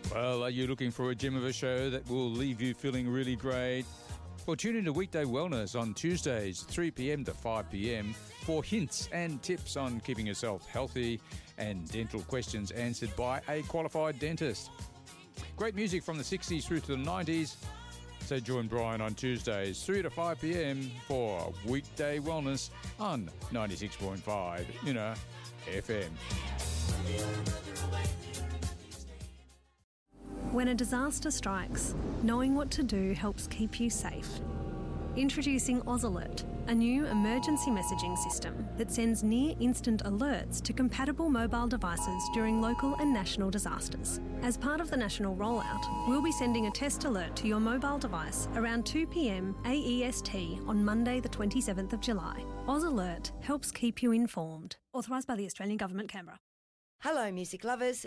Well, are you looking for a gem of a show that will leave you feeling really great? Well, tune into Weekday Wellness on Tuesdays, 3 p.m. to 5 p.m. for hints and tips on keeping yourself healthy and dental questions answered by a qualified dentist. Great music from the 60s through to the 90s. So join Brian on Tuesdays, 3 to 5 p.m. for Weekday Wellness on 96.5, FM. When a disaster strikes, knowing what to do helps keep you safe. Introducing AusAlert, a new emergency messaging system that sends near-instant alerts to compatible mobile devices during local and national disasters. As part of the national rollout, we'll be sending a test alert to your mobile device around 2 p.m. AEST on Monday the 27th of July. AusAlert helps keep you informed. Authorised by the Australian Government, Canberra. Hello music lovers,